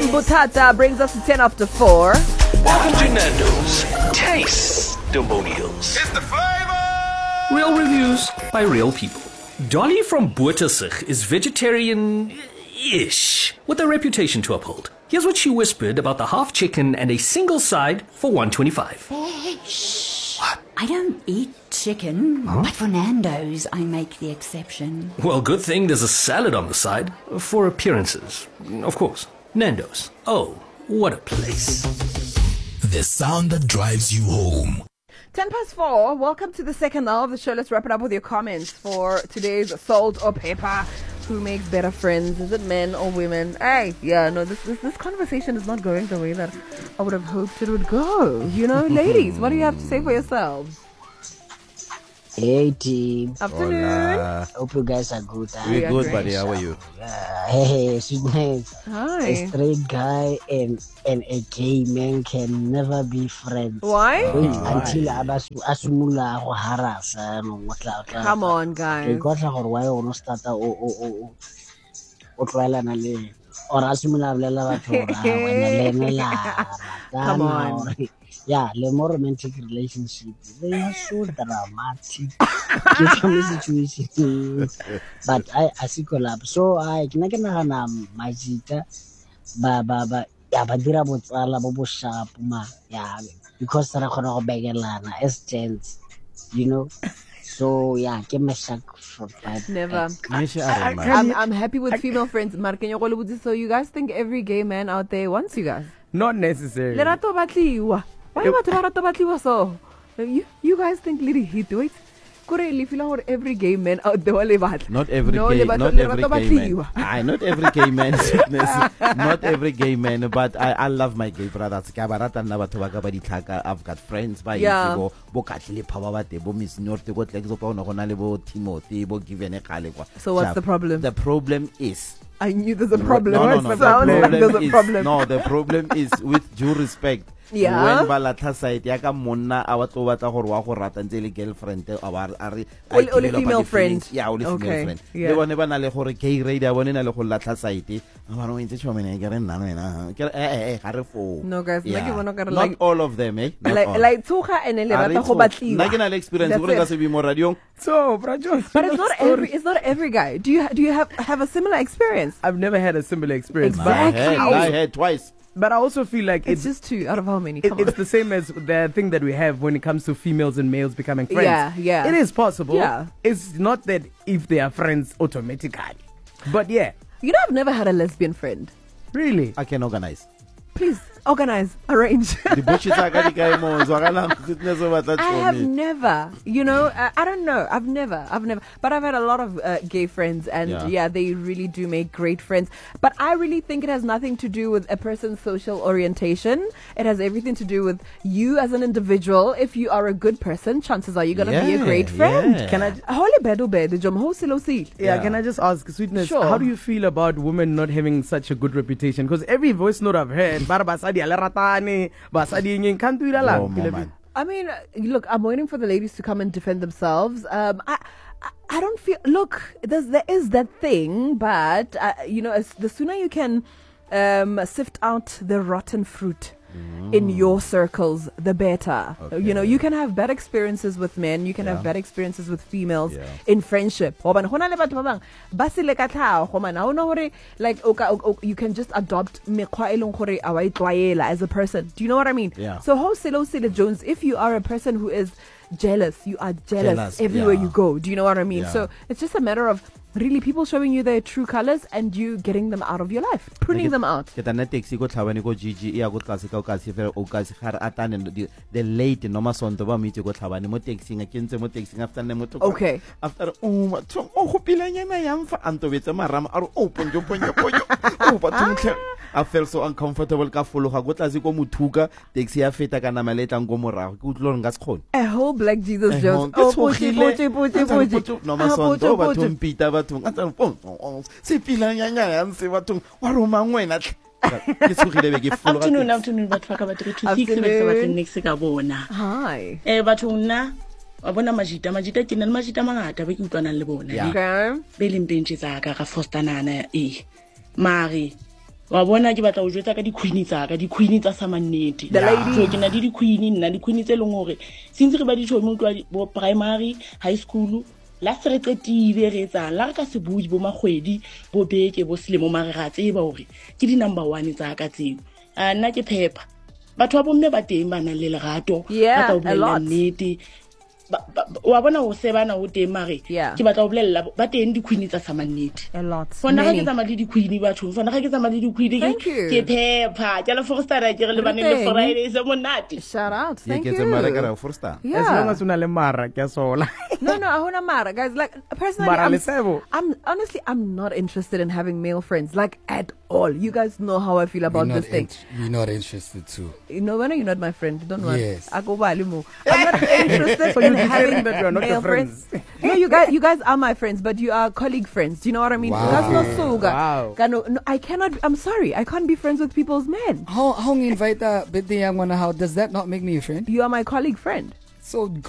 Butata brings us to 10 after 4. Welcome to Nando's Testimonials. It's the flavor! Real reviews by real people. Dolly from Boertersig is vegetarian-ish, with a reputation to uphold. Here's what she whispered about the half chicken and a single side for $1.25. What? I don't eat chicken, but for Nando's, I make the exception. Well, good thing there's a salad on the side, for appearances. Of course. Nando's. Oh, what a place. The sound that drives you home. 10 past 4. Welcome to the second hour of the show. Let's wrap it up with your comments for today's Salt or Pepper. Who makes better friends? Is it men or women? Hey, yeah, no, this conversation is not going the way that I would have hoped it would go. You know, ladies, what do you have to say for yourselves? Hey team. Afternoon. Hola. Hope you guys are good. We're good, buddy. How are you? Hey, sweetness. Hi. A straight guy and a gay man can never be friends. Why? Wait until asumula go harasa no motla. Come on, guys. Ke gotla gore why o no start o tlwaelana le or asumula bolela batho Come on. Yeah, the more romantic relationship, they are so dramatic. Different situations. But I see collab. So I can na majita ba dira botsala bo sharp ma. Yeah, because ra khona go begelana as gents, you know. So yeah, give me shock for five. Never. I'm happy with female friends. So you guys think every gay man out there wants you guys? Not necessarily. Lerato batliwa. Why batho ba rata batliwa so? You guys think lady hit wait? Kurele feel like every gay man out there wale batla. Not every gay man. Not every gay man. Not every gay man, but I love my gay brothers. I've got friends by bo katle phaba ba te bo Miss North go tle go pa ona le bo Timothy bo Given Kale kwa. So what's the problem? The problem is I knew there's a problem. No, the problem. No, the problem is with due respect. Yeah. When balatha side ya ka monna a batlo batla gore wa go rata ntse le girlfriend are female friend. Yeah, only female friend. Le bone ba na le gore gay radio bone na le go latha side. Amaro ntse chomene ke re nna wena. Ke ga re fo. No guys, not all of them, eh? Like tsoga ene le rata go batliwa. Na ke na le experience go ka se bi mo radio. So, Brajon. But it's not every guy. Do you have a similar experience? I've never had a similar experience. Exactly. I had twice. But I also feel like it's just 2 out of how many? It's the same as the thing that we have when it comes to females and males becoming friends. Yeah. It is possible. Yeah. It's not that if they are friends automatically. But yeah. You know, I've never had a lesbian friend. Really? I can organize. Please, organize, arrange. I have never, you know, I don't know. I've never. But I've had a lot of gay friends, and yeah, they really do make great friends. But I really think it has nothing to do with a person's social orientation. It has everything to do with you as an individual. If you are a good person, chances are you're going to be a great friend. Can I? Can I just ask, Sweetness, sure. How do you feel about women not having such a good reputation? Because every voice note I've heard, I mean, look, I'm waiting for the ladies to come and defend themselves. I don't feel. Look, there is that thing, but you know, the sooner you can sift out the rotten fruit in your circles, the better. Okay. You know, you can have bad experiences with men, you can have bad experiences with females in friendship. Like, you can just adopt as a person. Do you know what I mean? Yeah. So, Jones, if you are a person who is jealous, you are jealous everywhere you go. Do you know what I mean? So it's just a matter of really people showing you their true colors and you getting them out of your life, pruning them out. The late no masonto ba mitse go tlhabane mo taxing ke ntse mo taxing after ne motho okay after go pilanyana ya mfa antobetse marama are open jo ponyo batho I felt so uncomfortable ka fologa go tlatse go mothuka taxi ya feta kana maletlang go morago ke utlolo nga se khone a whole Black Jesus Jones no masonto batho mpita batho a se pilanyana ya mse batho wa roma ngwena Afternoon, batho ka batho to fix ba batho next ka bona. Hi. Batho nna wa bona majita ke nna majita mangata ba ke utlwanang le bona. Okay. Be leng bentse tsa ka fostanana mari wa bona ke batla o jwetsa ka di-queen tsa samannete The lady. so ke na di queen nna di-queen tse leng hore since re ba di tshome utlwa bo primary high school la se re qetile re etsang la re ka se bui bo magwedi bo beke bo selemo mare ra tseba hore ke di number 1 tsa ka tseo nna ke Pepper batho ba bomme ba teng ba nang le lerato Yeah, ba tla o a bolella lot. nnete wa bona o sebana o teng mare Yeah. ke batla o bolella ba teng di-queen tsa samannete A lot. fona ga Many. ke tsamaya le di-queen bathong fona ga ke tsamaya le di-queen Thank you. ke Pepper ke la Forstera ke re le baneng le Everything. Friday se monate Shout out. Ye Thank ke you. tse mara ka ra for star. As long Yeah. as una le mara, ke a sola. No, I wanna mara, guys. Like personally, Mara le sebo. I'm honestly, I'm not interested in having male friends, like at all. You guys know how I feel about this thing. We're not interested too. You know, when you're not my friend, don't worry. Yes. I go Balimu. I'm not interested in having that you are not male your friends. No, you guys are my friends, but you are colleague friends. Do you know what I mean? Wow. That's not so. Wow. No, I cannot. I'm sorry. I can't be friends with people's men. How invite that bit the young one? How does that not make me a friend? You are my colleague friend. So